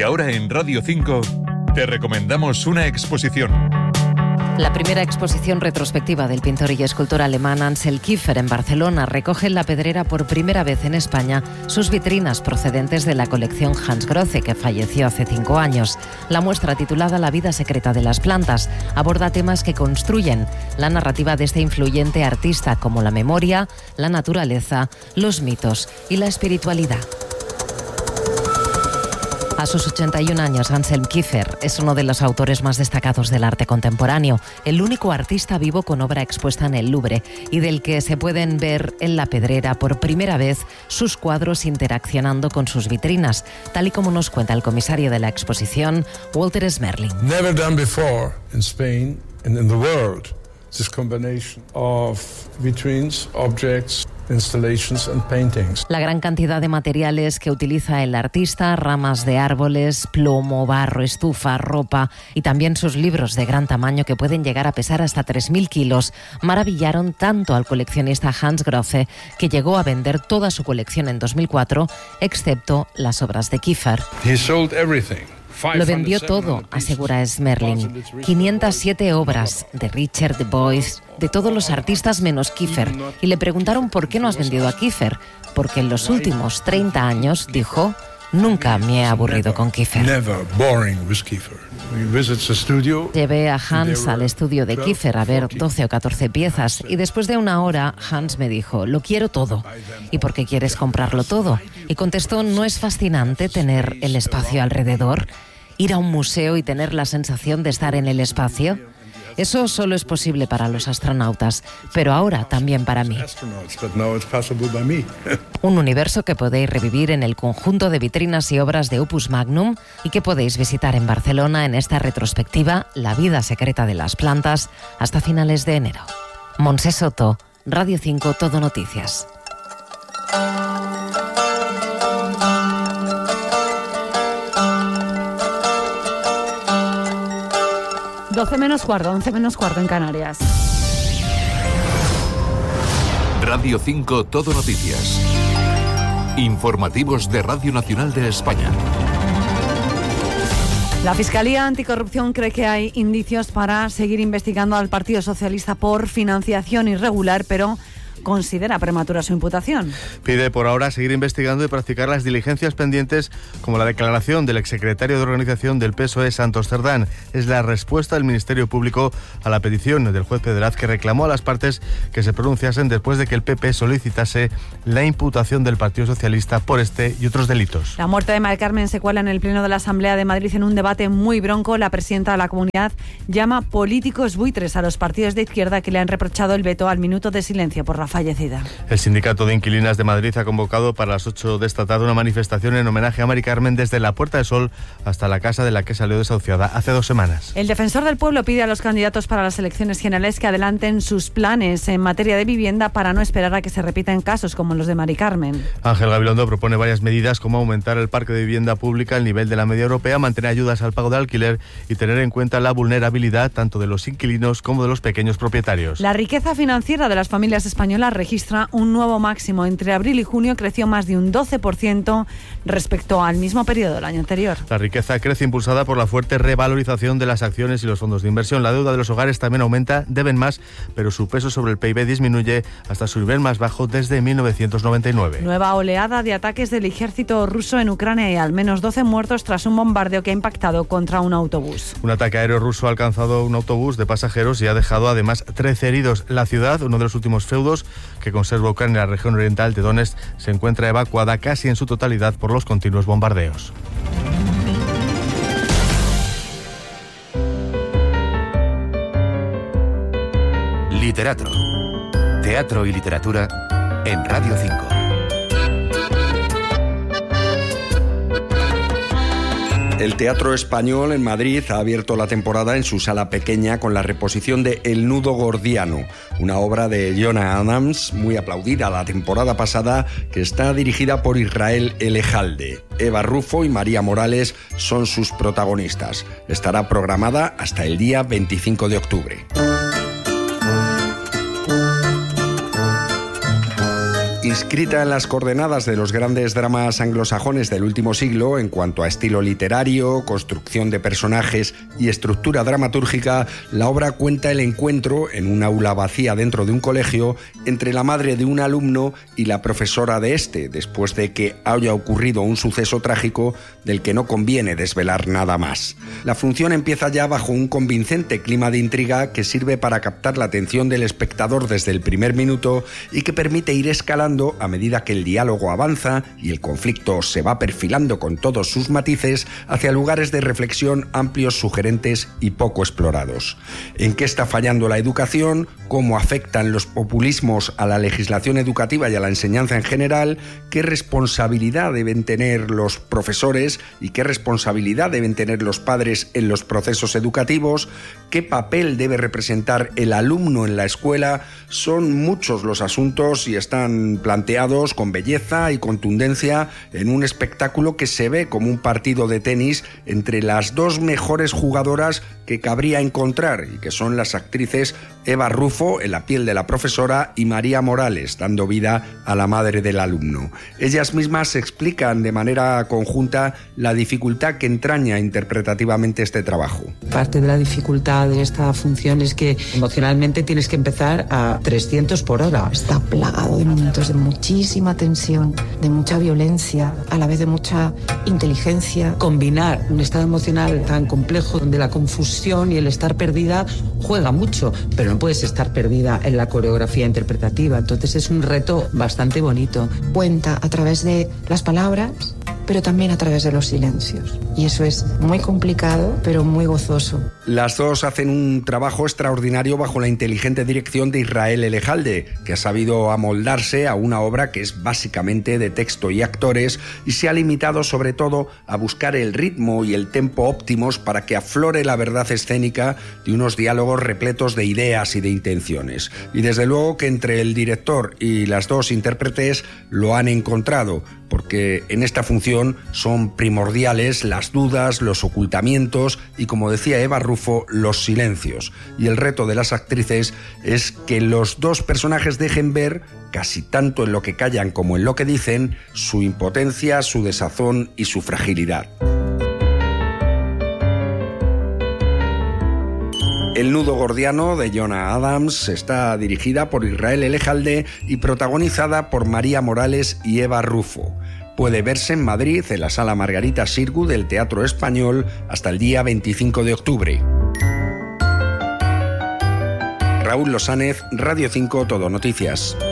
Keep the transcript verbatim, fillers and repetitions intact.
Y ahora en Radio cinco te recomendamos una exposición. La primera exposición retrospectiva del pintor y escultor alemán Ansel Kiefer en Barcelona recoge en La Pedrera por primera vez en España sus vitrinas procedentes de la colección Hans Grothe, que falleció hace cinco años. La muestra, titulada La vida secreta de las plantas, aborda temas que construyen la narrativa de este influyente artista, como la memoria, la naturaleza, los mitos y la espiritualidad. A sus ochenta y un años, Ansel Kiefer es uno de los autores más destacados del arte contemporáneo, el único artista vivo con obra expuesta en el Louvre y del que se pueden ver en La Pedrera por primera vez sus cuadros interaccionando con sus vitrinas, tal y como nos cuenta el comisario de la exposición, Walter Smerling. Never done before in Spain and in the world, this combination of vitrines, objects, installations and paintings. La gran cantidad de materiales que utiliza el artista, ramas de árboles, plomo, barro, estufa, ropa y también sus libros de gran tamaño que pueden llegar a pesar hasta tres mil kilos, maravillaron tanto al coleccionista Hans Grothe, que llegó a vender toda su colección en dos mil cuatro, excepto las obras de Kiefer. He sold everything. Lo vendió todo, asegura Smerling. quinientas siete obras de Richard de Boyce, de todos los artistas menos Kiefer. Y le preguntaron por qué no has vendido a Kiefer. Porque en los últimos treinta años, dijo, nunca me he aburrido con Kiefer. Llevé a Hans al estudio de Kiefer a ver doce o catorce piezas y después de una hora Hans me dijo, lo quiero todo. ¿Y por qué quieres comprarlo todo? Y contestó, ¿no es fascinante tener el espacio alrededor? Ir a un museo y tener la sensación de estar en el espacio. Eso solo es posible para los astronautas, pero ahora también para mí. Un universo que podéis revivir en el conjunto de vitrinas y obras de Opus Magnum y que podéis visitar en Barcelona en esta retrospectiva La vida secreta de las plantas hasta finales de enero. Montse Soto, Radio cinco Todo Noticias. doce menos cuarto, once menos cuarto en Canarias. Radio cinco Todo Noticias. Informativos de Radio Nacional de España. La Fiscalía Anticorrupción cree que hay indicios para seguir investigando al Partido Socialista por financiación irregular, pero considera prematura su imputación. Pide por ahora seguir investigando y practicar las diligencias pendientes, como la declaración del exsecretario de organización del P S O E, Santos Cerdán. Es la respuesta del Ministerio Público a la petición del juez Pedraz, que reclamó a las partes que se pronunciasen después de que el P P solicitase la imputación del Partido Socialista por este y otros delitos. La muerte de Mari Carmen se cuela en el Pleno de la Asamblea de Madrid en un debate muy bronco. La presidenta de la comunidad llama políticos buitres a los partidos de izquierda que le han reprochado el veto al minuto de silencio por la fallecida. El Sindicato de Inquilinas de Madrid ha convocado para las ocho de esta tarde una manifestación en homenaje a Mari Carmen desde la Puerta del Sol hasta la casa de la que salió desahuciada hace dos semanas. El Defensor del Pueblo pide a los candidatos para las elecciones generales que adelanten sus planes en materia de vivienda para no esperar a que se repitan casos como los de Mari Carmen. Ángel Gabilondo propone varias medidas como aumentar el parque de vivienda pública al nivel de la media europea, mantener ayudas al pago de alquiler y tener en cuenta la vulnerabilidad tanto de los inquilinos como de los pequeños propietarios. La riqueza financiera de las familias españolas registra un nuevo máximo. Entre abril y junio creció más de un doce por ciento respecto al mismo periodo del año anterior. La riqueza crece impulsada por la fuerte revalorización de las acciones y los fondos de inversión. La deuda de los hogares también aumenta, deben más, pero su peso sobre el P I B disminuye hasta su nivel más bajo desde mil novecientos noventa y nueve. Nueva oleada de ataques del ejército ruso en Ucrania y al menos doce muertos tras un bombardeo que ha impactado contra un autobús. Un ataque aéreo ruso ha alcanzado un autobús de pasajeros y ha dejado además trece heridos. La ciudad, uno de los últimos feudos que conserva Ucrania en la región oriental de Donetsk, se encuentra evacuada casi en su totalidad por los continuos bombardeos. Literatro. Teatro y literatura en Radio cinco. El Teatro Español en Madrid ha abierto la temporada en su sala pequeña con la reposición de El nudo gordiano, una obra de Jonah Adams muy aplaudida la temporada pasada, que está dirigida por Israel Elejalde. Eva Rufo y María Morales son sus protagonistas. Estará programada hasta el día veinticinco de octubre. Inscrita en las coordenadas de los grandes dramas anglosajones del último siglo en cuanto a estilo literario, construcción de personajes y estructura dramatúrgica, la obra cuenta el encuentro en un aula vacía dentro de un colegio entre la madre de un alumno y la profesora de este, después de que haya ocurrido un suceso trágico del que no conviene desvelar nada más. La función empieza ya bajo un convincente clima de intriga que sirve para captar la atención del espectador desde el primer minuto y que permite ir escalando a medida que el diálogo avanza y el conflicto se va perfilando con todos sus matices hacia lugares de reflexión amplios, sugerentes y poco explorados. ¿En qué está fallando la educación? ¿Cómo afectan los populismos a la legislación educativa y a la enseñanza en general? ¿Qué responsabilidad deben tener los profesores y qué responsabilidad deben tener los padres en los procesos educativos? ¿Qué papel debe representar el alumno en la escuela? Son muchos los asuntos y están planteados con belleza y contundencia en un espectáculo que se ve como un partido de tenis entre las dos mejores jugadoras que cabría encontrar y que son las actrices Eva Rufo en la piel de la profesora y María Morales dando vida a la madre del alumno. Ellas mismas explican de manera conjunta la dificultad que entraña interpretativamente este trabajo. Parte de la dificultad de esta función es que emocionalmente tienes que empezar a trescientos por hora. Está plagado de momentos de muchísima tensión, de mucha violencia, a la vez de mucha inteligencia. Combinar un estado emocional tan complejo donde la confusión y el estar perdida juega mucho, pero no puedes estar perdida en la coreografía interpretativa. Entonces es un reto bastante bonito. Cuenta a través de las palabras, pero también a través de los silencios. Y eso es muy complicado, pero muy gozoso. Las dos hacen un trabajo extraordinario bajo la inteligente dirección de Israel Elejalde, que ha sabido amoldarse a una obra que es básicamente de texto y actores y se ha limitado sobre todo a buscar el ritmo y el tempo óptimos para que aflore la verdad escénica de unos diálogos repletos de ideas y de intenciones. Y desde luego que entre el director y las dos intérpretes lo han encontrado, porque en esta función son primordiales las dudas, los ocultamientos y, como decía Eva Rufo, los silencios. Y el reto de las actrices es que los dos personajes dejen ver, casi tanto en lo que callan como en lo que dicen, su impotencia, su desazón y su fragilidad. El nudo gordiano de Jonah Adams está dirigida por Israel Elejalde y protagonizada por María Morales y Eva Rufo. Puede verse en Madrid, en la Sala Margarita Xirgu del Teatro Español, hasta el día veinticinco de octubre. Raúl Losánez, Radio cinco Todo Noticias.